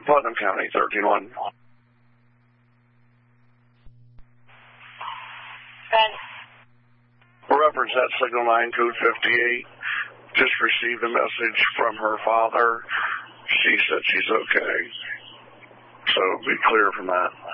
Putnam County, 13-1. Reference that signal 9, code 58. Just received a message from her father. She said she's okay. So be clear from that.